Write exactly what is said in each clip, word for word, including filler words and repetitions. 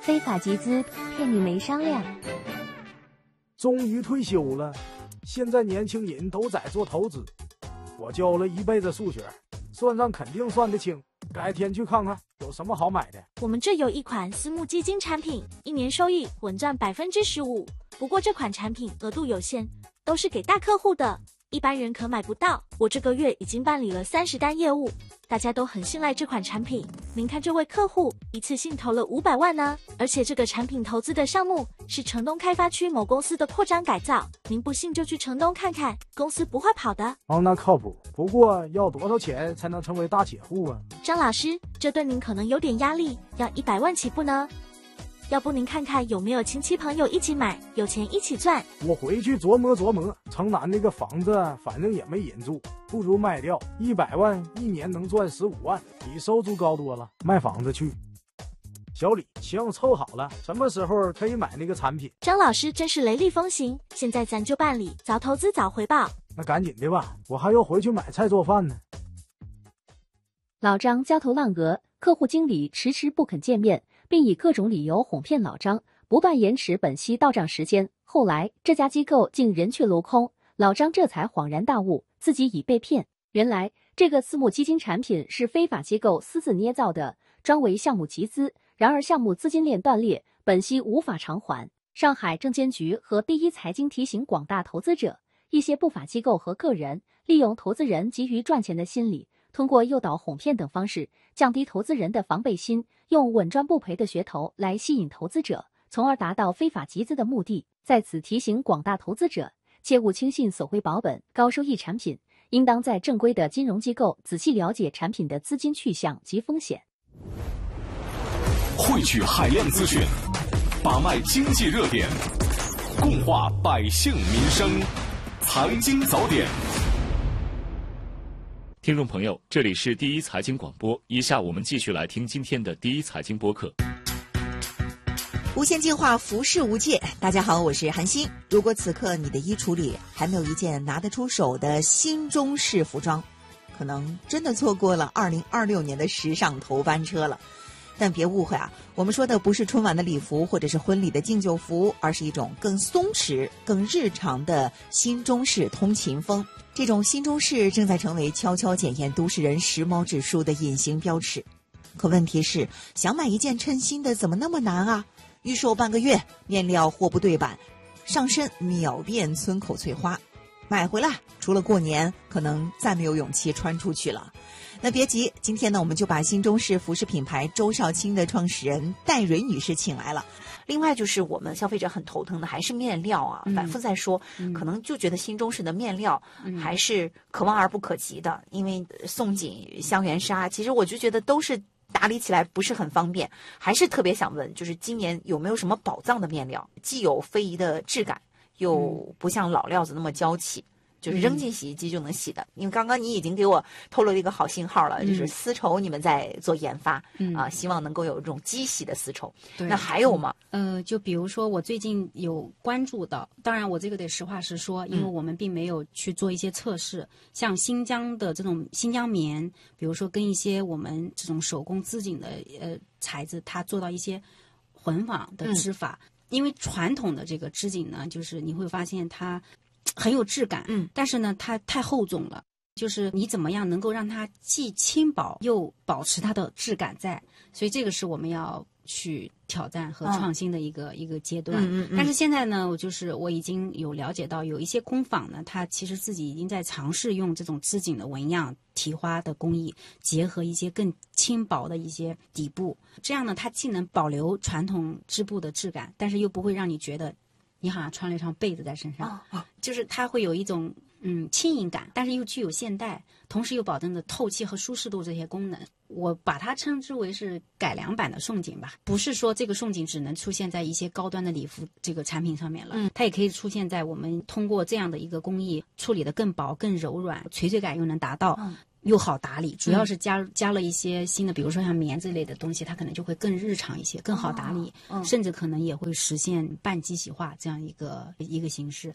非法集资，骗你没商量。 终于退休了，现在年轻人都在做投资。我教了一辈子数学，算账肯定算得清。改天去看看有什么好买的。 我们这有一款私募基金产品，一年收益稳赚百分之十五。不过这款产品额度有限，都是给大客户的，一般人可买不到。我这个月已经办理了三十单业务，大家都很信赖这款产品。您看这位客户一次性投了五百万呢，而且这个产品投资的项目是城东开发区某公司的扩张改造，您不信就去城东看看，公司不会跑的。 哦，那靠谱。不过要多少钱才能成为大铁户啊？ 张老师，这对您可能有点压力，要一百万起步呢。要不您看看有没有亲戚朋友一起买，有钱一起赚。 我回去琢磨琢磨，城南那个房子反正也没人住，不如卖掉，一百万一年能赚十五万，比收租高多了。卖房子去。小李，行，凑好了，什么时候可以买那个产品？ 张老师真是雷厉风行，现在咱就办理，早投资早回报。 那赶紧的吧，我还要回去买菜做饭呢。 老张焦头烂额，客户经理迟迟不肯见面，并以各种理由哄骗老张，不断延迟本息到账时间。后来这家机构竟人去楼空，老张这才恍然大悟，自己已被骗。原来这个私募基金产品是非法机构私自捏造的，专为项目集资，然而项目资金链断裂，本息无法偿还。上海证监局和第一财经提醒广大投资者，一些不法机构和个人利用投资人急于赚钱的心理，通过诱导、哄骗等方式，降低投资人的防备心，用稳赚不赔的噱头来吸引投资者，从而达到非法集资的目的。在此提醒广大投资者，切勿轻信索回保本、高收益产品，应当在正规的金融机构仔细了解产品的资金去向及风险。 汇聚海量资讯，把脉经济热点，共话百姓民生，财经早点。 听众朋友，这里是第一财经广播，以下我们继续来听今天的第一财经播客。 无限进化，服饰无界。大家好，我是韩欣。如果此刻你的衣橱里还没有一件拿得出手的新中式服装，可能真的错过了二零二六年的时尚头班车了。但别误会啊，我们说的不是春晚的礼服或者是婚礼的敬酒服，而是一种更松弛、更日常的新中式通勤风。这种新中式正在成为悄悄检验都市人时髦指数的隐形标尺。可问题是，想买一件称心的怎么那么难啊？预售半个月，面料货不对版，上身秒变村口翠花，买回来除了过年，可能再没有勇气穿出去了。那别急，今天呢，我们就把新中式服饰品牌周少卿的创始人戴蕊女士请来了。 另外就是我们消费者很头疼的还是面料啊， 嗯、 反复在说、嗯，可能就觉得新中式的面料还是可望而不可及的，嗯、因为宋锦、香橼纱，其实我就觉得都是打理起来不是很方便。还是特别想问，就是今年有没有什么宝藏的面料，既有非遗的质感，又不像老料子那么娇气？就是扔进洗衣机就能洗的、嗯、因为刚刚你已经给我透露了一个好信号了、嗯、就是丝绸你们在做研发、嗯、啊，希望能够有这种机洗的丝绸。那还有吗？ 呃，就比如说我最近有关注到，当然我这个得实话实说，因为我们并没有去做一些测试、嗯、像新疆的这种新疆棉，比如说跟一些我们这种手工织锦的呃材质，它做到一些混纺的织法、嗯、因为传统的这个织锦呢，就是你会发现它很有质感，嗯，但是呢，它太厚重了。就是你怎么样能够让它既轻薄又保持它的质感在，所以这个是我们要去挑战和创新的一个、哦、一个阶段。嗯嗯嗯。但是现在呢，我就是我已经有了解到，有一些工坊呢，它其实自己已经在尝试用这种织锦的纹样、提花的工艺，结合一些更轻薄的一些底部，这样呢，它既能保留传统织布的质感，但是又不会让你觉得你好像穿了一床被子在身上，哦、就是它会有一种嗯轻盈感，但是又具有现代，同时又保证着透气和舒适度这些功能。我把它称之为是改良版的宋锦吧，不是说这个宋锦只能出现在一些高端的礼服这个产品上面了，嗯，它也可以出现在我们通过这样的一个工艺处理的更薄、更柔软，垂坠感又能达到。嗯，又好打理，主要是加加了一些新的，比如说像棉这类的东西，它可能就会更日常一些，更好打理，哦嗯、甚至可能也会实现半机洗化这样一个一个形式。嗯，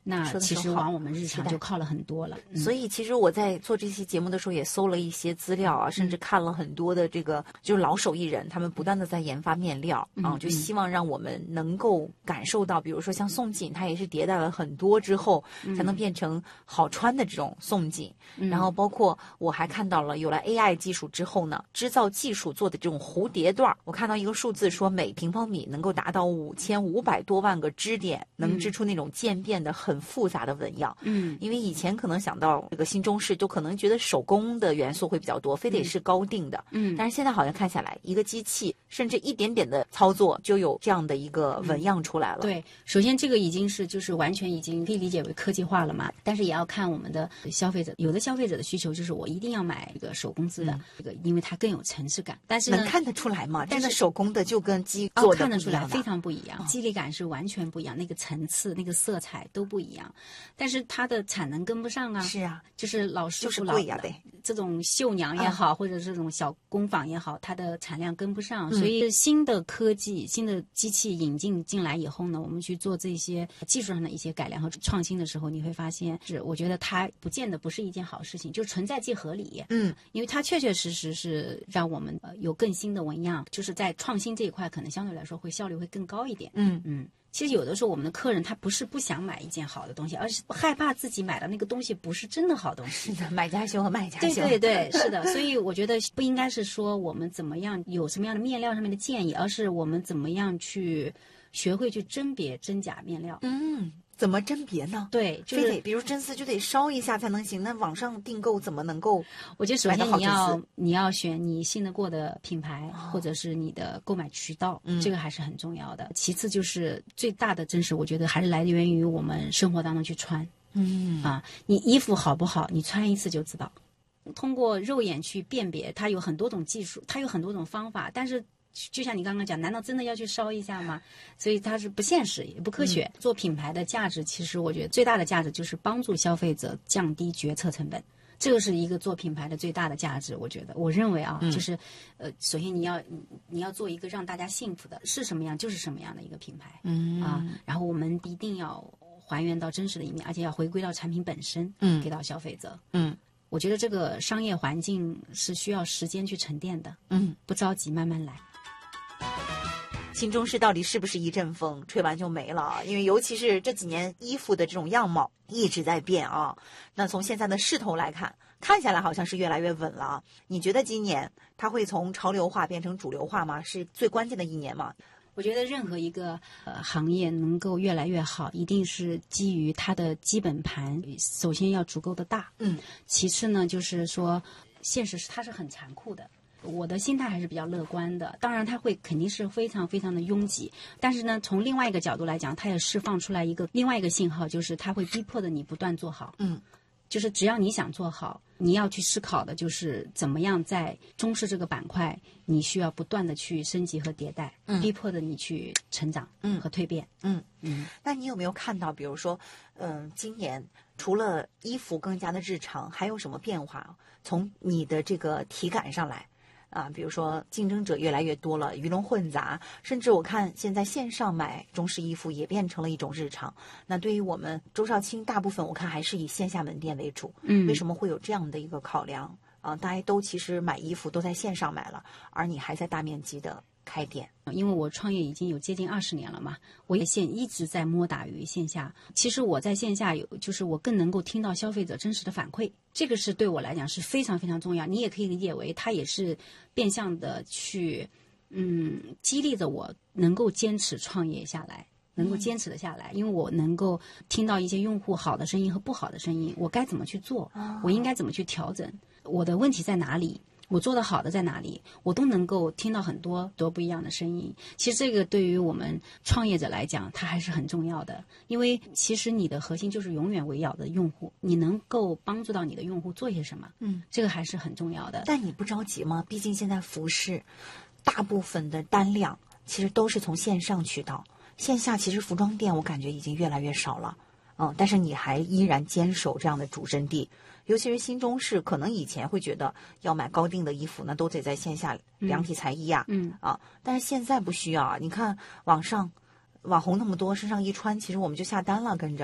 那其实往我们日常就靠了很多了。 嗯、所以其实我在做这期节目的时候也搜了一些资料啊，甚至看了很多的这个就是老手艺人，他们不断的在研发面料、嗯、啊，就希望让我们能够感受到，比如说像宋锦，它也是迭代了很多之后才能变成好穿的这种宋锦、嗯。然后包括我还看到了有了 A I 技术之后呢，织造技术做的这种蝴蝶缎，我看到一个数字说每平方米能够达到五千五百多万个织点，能织出那种渐变的很复杂的纹样。嗯，因为以前可能想到这个新中式，就可能觉得手工的元素会比较多，非得是高定的。嗯，但是现在好像看下来，一个机器甚至一点点的操作就有这样的一个纹样出来了。 嗯、对，首先这个已经是就是完全已经可以理解为科技化了嘛，但是也要看我们的消费者，有的消费者的需求就是我一定要买一个手工制的，这、嗯、个因为它更有层次感。但是能看得出来吗？真的手工的就跟机做的、哦、 看得出来，非常不一样，肌理感是完全不一样，那个层次、那个色彩都不一样。但是它的产能跟不上啊， 是啊， 就是老师傅老、 就是贵呀、啊、对， 这种绣娘也好、嗯，或者这种小工坊也好，它的产量跟不上、嗯，所以新的科技、新的机器引进进来以后呢，我们去做这些技术上的一些改良和创新的时候，你会发现，是我觉得它不见得不是一件好事情，就存在即合理。 嗯， 因为它确确实实是让我们有更新的纹样，就是在创新这一块，可能相对来说会效率会更高一点。 嗯嗯。其实有的时候我们的客人他不是不想买一件好的东西，而是害怕自己买的那个东西不是真的好东西。 是的，买家秀和卖家秀。 对对对，是的。所以我觉得不应该是说我们怎么样有什么样的面料上面的建议，而是我们怎么样去学会去甄别真假面料。 嗯。怎么甄别呢？ 对，就是、 非得比如真丝就得烧一下才能行，那网上订购怎么能够？ 我觉得首先你要你要选你信得过的品牌、哦、或者是你的购买渠道、嗯，这个还是很重要的。其次就是最大的真实，我觉得还是来源于我们生活当中去穿。 嗯啊，你衣服好不好，你穿一次就知道。通过肉眼去辨别，它有很多种技术，它有很多种方法，但是。就像你刚刚讲，难道真的要去烧一下吗？所以它是不现实也不科学、嗯、做品牌的价值，其实我觉得最大的价值就是帮助消费者降低决策成本，这个是一个做品牌的最大的价值。我觉得我认为啊、嗯、就是呃，首先你要你要做一个让大家幸福的，是什么样就是什么样的一个品牌。 嗯啊，然后我们一定要还原到真实的一面，而且要回归到产品本身， 嗯， 给到消费者。 嗯， 我觉得这个商业环境是需要时间去沉淀的， 嗯， 不着急，慢慢来。 新中式到底是不是一阵风，吹完就没了？因为尤其是这几年衣服的这种样貌一直在变啊。那从现在的势头来看，看下来好像是越来越稳了。你觉得今年它会从潮流化变成主流化吗？是最关键的一年吗？ 我觉得任何一个呃行业能够越来越好，一定是基于它的基本盘，首先要足够的大， 嗯， 其次呢就是说，现实是它是很残酷的。我的心态还是比较乐观的，当然它会肯定是非常非常的拥挤，但是呢，从另外一个角度来讲，它也释放出来一个另外一个信号，就是它会逼迫的你不断做好。 嗯， 就是只要你想做好，你要去思考的就是怎么样在中式这个板块，你需要不断的去升级和迭代， 嗯， 逼迫的你去成长，嗯，和蜕变。 嗯嗯， 那你有没有看到，比如说，嗯、呃，今年除了衣服更加的日常，还有什么变化？从你的这个体感上来。啊，比如说竞争者越来越多了，鱼龙混杂，甚至我看现在线上买中式衣服也变成了一种日常。那对于我们周少卿，大部分我看还是以线下门店为主。 嗯， 为什么会有这样的一个考量啊？大家都其实买衣服都在线上买了，而你还在大面积的开店。 因为我创业已经有接近二十年了嘛，我也线一直在摸打于线下。其实我在线下有，就是我更能够听到消费者真实的反馈，这个是对我来讲是非常非常重要。你也可以理解为它也是变相的去，嗯，激励着我能够坚持创业下来，能够坚持的下来，因为我能够听到一些用户好的声音和不好的声音，我该怎么去做，我应该怎么去调整，我的问题在哪里。我做的好的在哪里，我都能够听到很多多不一样的声音。其实这个对于我们创业者来讲，它还是很重要的，因为其实你的核心就是永远围绕着用户，你能够帮助到你的用户做些什么， 嗯， 这个还是很重要的。 但你不着急吗？毕竟现在服饰大部分的单量其实都是从线上渠道，线下其实服装店我感觉已经越来越少了，嗯，但是你还依然坚守这样的主阵地。尤其是新中式，可能以前会觉得要买高定的衣服，那都得在线下量体裁衣啊， 嗯啊，但是现在不需要啊。你看网上网红那么多，身上一穿，其实我们就下单了，跟着。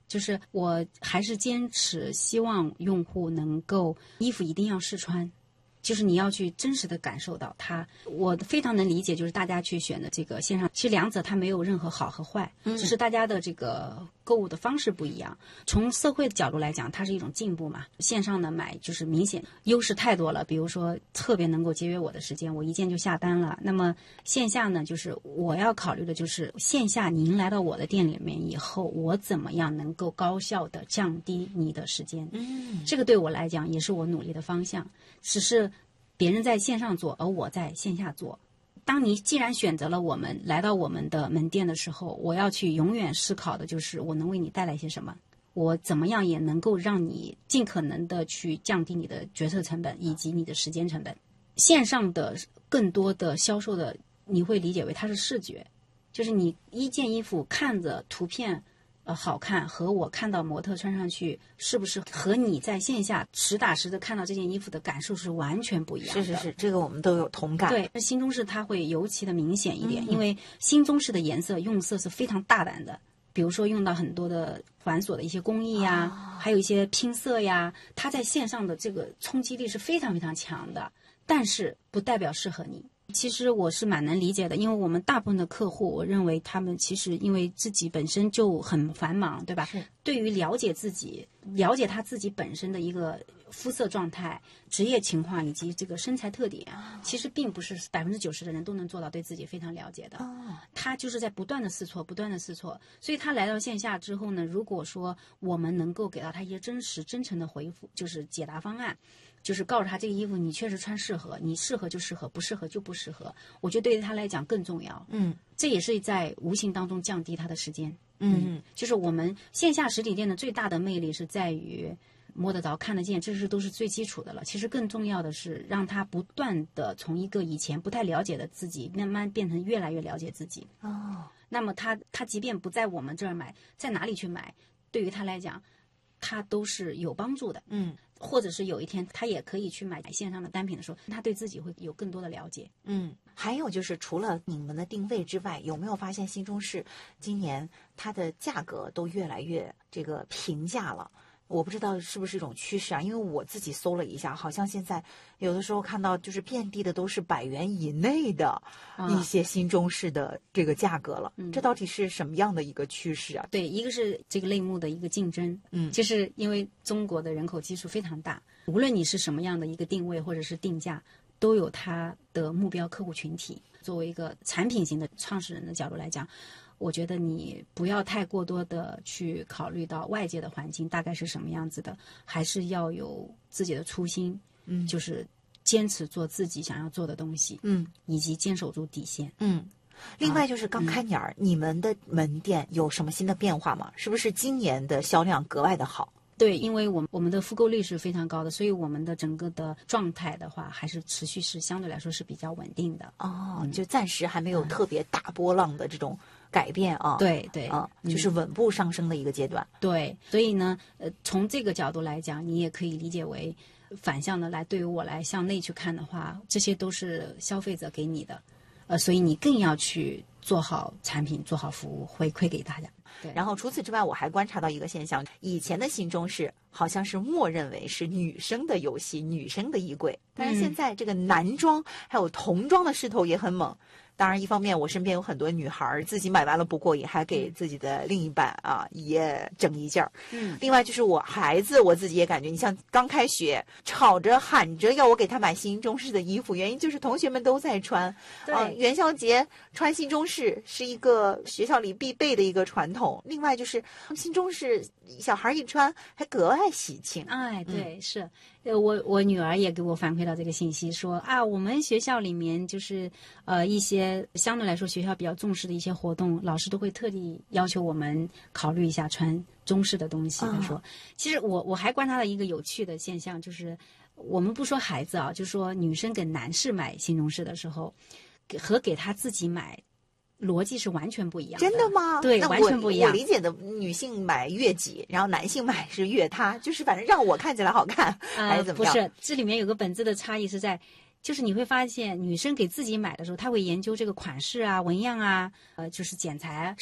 就是我还是坚持希望用户能够衣服一定要试穿。就是你要去真实的感受到它，我非常能理解，就是大家去选的这个线上，其实两者它没有任何好和坏， 嗯、 只是大家的这个购物的方式不一样。从社会的角度来讲，它是一种进步嘛。线上的买就是明显优势太多了，比如说特别能够节约我的时间，我一键就下单了。那么线下呢，就是我要考虑的就是线下您来到我的店里面以后，我怎么样能够高效的降低你的时间？ 嗯， 这个对我来讲也是我努力的方向，只是别人在线上做，而我在线下做。当你既然选择了我们来到我们的门店的时候，我要去永远思考的就是我能为你带来些什么，我怎么样也能够让你尽可能的去降低你的决策成本以及你的时间成本。线上的更多的销售的你会理解为它是视觉，就是你一件衣服看着图片呃，好看和我看到模特穿上去是不是和你在线下实打实的看到这件衣服的感受是完全不一样的。 是是是，这个我们都有同感。 对，新中式它会尤其的明显一点， 嗯、 因为新中式的颜色用色是非常大胆的，比如说用到很多的繁琐的一些工艺呀、啊，还有一些拼色呀，它在线上的这个冲击力是非常非常强的，但是不代表适合你。其实我是蛮能理解的，因为我们大部分的客户，我认为他们其实因为自己本身就很繁忙，对吧？ 是。 对于了解自己，了解他自己本身的一个肤色状态、职业情况以及这个身材特点，其实并不是百分之九十的人都能做到对自己非常了解的。他就是在不断的试错，不断的试错。所以他来到线下之后呢，如果说我们能够给到他一些真实、真诚的回复，就是解答方案。就是告诉他这个衣服你确实穿适合，你适合就适合，不适合就不适合。我觉得对于他来讲更重要。 嗯， 这也是在无形当中降低他的时间。 嗯， 嗯就是我们线下实体店的最大的魅力是在于摸得着、看得见，这是都是最基础的了。其实更重要的是让他不断的从一个以前不太了解的自己，慢慢变成越来越了解自己。 哦， 那么他他即便不在我们这儿买，在哪里去买，对于他来讲，他都是有帮助的。 嗯。 或者是有一天他也可以去买线上的单品的时候，他对自己会有更多的了解。 嗯，还有就是除了你们的定位之外，有没有发现新中式今年它的价格都越来越这个平价了？我不知道是不是一种趋势啊，因为我自己搜了一下，好像现在有的时候看到就是遍地的都是百元以内的一些新中式的这个价格了、嗯、这到底是什么样的一个趋势啊？ 对，一个是这个类目的一个竞争， 嗯， 就是因为中国的人口基数非常大，无论你是什么样的一个定位或者是定价，都有它的目标客户群体。作为一个产品型的创始人的角度来讲，我觉得你不要太过多的去考虑到外界的环境大概是什么样子的，还是要有自己的初心， 嗯， 就是坚持做自己想要做的东西， 嗯， 以及坚守住底线， 嗯。另外就是刚开年儿、啊嗯，你们的门店有什么新的变化吗？是不是今年的销量格外的好？ 对，因为我们我们的复购率是非常高的，所以我们的整个的状态的话，还是持续是相对来说是比较稳定的。 哦，就暂时还没有特别大波浪的这种改变啊。 对对啊，就是稳步上升的一个阶段。 嗯、对，所以呢，呃，从这个角度来讲，你也可以理解为反向的来，对于我来向内去看的话，这些都是消费者给你的，呃，所以你更要去做好产品，做好服务，回馈给大家。对， 然后除此之外，我还观察到一个现象，以前的新中式好像是默认为是女生的游戏、女生的衣柜，但是现在这个男装还有童装的势头也很猛。当然一方面我身边有很多女孩自己买完了不过瘾，还给自己的另一半啊也整一件儿。 嗯， 另外就是我孩子，我自己也感觉，你像刚开学吵着喊着要我给他买新中式的衣服，原因就是同学们都在穿。 对、 呃、元宵节穿新中式是一个学校里必备的一个传统，另外就是新中式小孩一穿还格外喜庆。 哎，对、 嗯、 是呃，我我女儿也给我反馈到这个信息，说啊，我们学校里面就是呃一些相对来说学校比较重视的一些活动，老师都会特地要求我们考虑一下穿中式的东西。他说、哦，其实我我还观察到一个有趣的现象，就是我们不说孩子啊，就说女生给男士买新中式的时候，和给他自己买。逻辑是完全不一样的。 真的吗？ 对，完全不一样。 我理解的女性买悦己，然后男性买是悦他，就是反正让我看起来好看，呃、还是怎么样？ 不是，这里面有个本质的差异是在，就是你会发现女生给自己买的时候，她会研究这个款式啊、纹样啊，呃，就是剪裁。